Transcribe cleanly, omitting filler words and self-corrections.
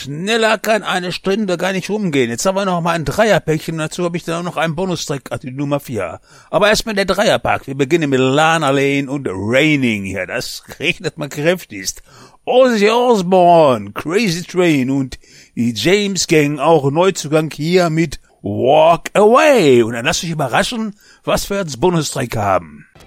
Schneller kann eine Stunde gar nicht rumgehen. Jetzt haben wir noch mal ein Dreierpäckchen. Dazu habe ich dann auch noch einen Bonustrack, also die Nummer 4. Aber erstmal der Dreierpack. Wir beginnen mit Lana Lane und Raining hier. Das regnet mal kräftigst. Ozzy Osbourne, Crazy Train und die James Gang, auch Neuzugang hier mit Walk Away. Und dann lasst euch überraschen, was wir als Bonustrack haben.